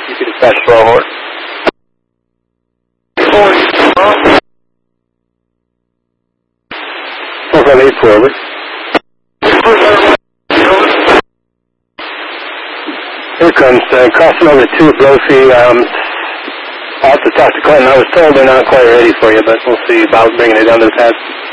You can dispatch 12 horse. 458 over. Here comes crossing over to Brophy. I'll have to talk to Clinton. I was told they're not quite ready for you, but we'll see about bringing it down to the pad.